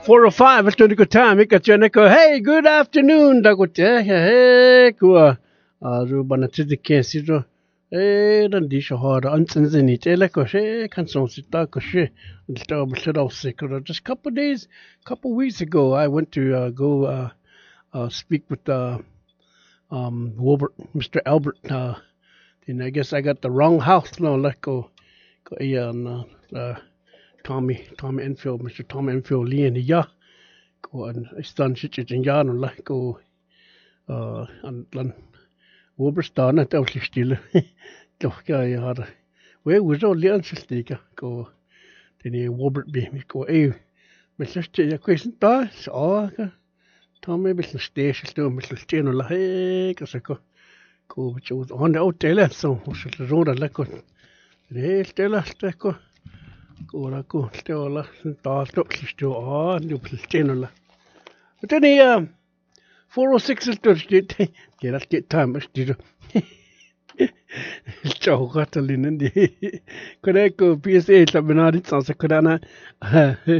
4:05. It's doing a good time. Ika Janeko. Hey, good afternoon. Dagote. Hey, kua. Rubana Tidikin Sidro. Hey, dan die shahara. Ansanzini. Teleko. Hey, Kanson Sitako. She. Just a couple days, couple weeks ago, I went to go speak with Wilbert, Mr. Albert. And I guess I got the wrong house. No, let go. Yeah, Tommy Enfield, Mr. Tommy Enfield, Lee and ja. Go and I stand shit in Jan and let go. And then Wilbert staan het ook stil. Toch ja had. We was al leer steken. Go. Den Wilbert be me go. Met sister ja kwesien daar. So. Tommy met station sto met steen en hey, kasako. Go met jou on the hotel so. Was het zo dat lekker. Nee, stella steko. Go stella. Daar stop sto. Nu steen. But then 406 is Thursday. Yeah, that's get time. Ciao, Catalina. Could I go PSA? I've been on it since I could not.